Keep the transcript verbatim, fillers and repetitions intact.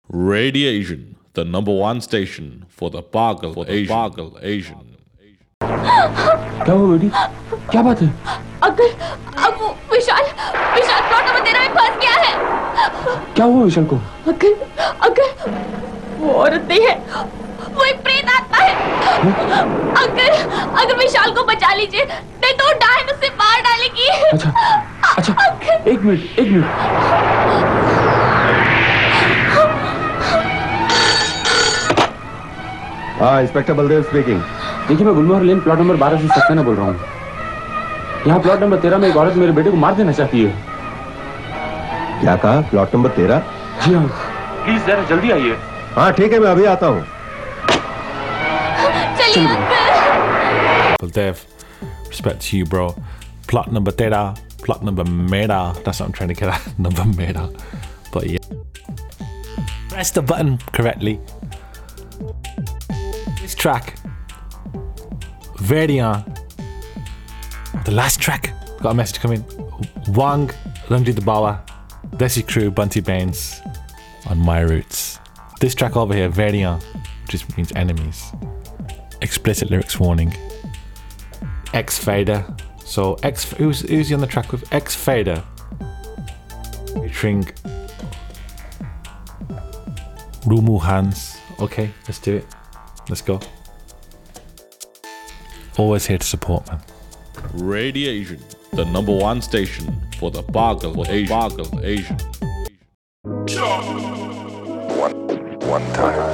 Radiation, the number one station for the Pagal for the Pagal Asian. क्या हुआ बेटी? क्या बात है? अगर अब वो विशाल विशाल प्लॉट नंबर तेरह में फंस गया है। क्या हुआ विशाल को? अगर अगर वो औरत नहीं है, वो एक प्रेत आत्मा है। अगर अगर विशाल को बचा लीजिए, नहीं तो डायन उसे मार डालेगी। अच्छा अच्छा एक मिनट एक मिनट। हाँ इंस्पेक्टर बलदेव स्पीकिंग। देखिए मैं गुलमोहर लेन प्लॉट नंबर बारह से सक्सेना बोल रहा हूँ। यहाँ प्लॉट नंबर तेरह में एक औरत मेरे बेटे को मार देना चाहती है। क्या कहा? प्लॉट नंबर तेरह? जी हाँ। प्लीज जरा जल्दी आइए। हाँ ठीक है मैं अभी आता हूँ। चलिए uncle. Baldev, respect to you, bro. Plot number theta, plot number meta. That's what I'm trying to get at. Number meta. But yeah. Press the button correctly. This track. Verdian. The last track. Got a message coming. Wang, Lungi the Bawa, Desi Crew, Bunty Baines on My Roots. This track over here, Verdian, just means enemies. Explicit lyrics warning. X Fader. So X who's who's he on the track with? X Fader. Featuring Rumu Hans. Okay, let's do it. Let's go. Always here to support, man. Radiation, the number one station for the Pagal Asian. Pagal Asian. One, one time.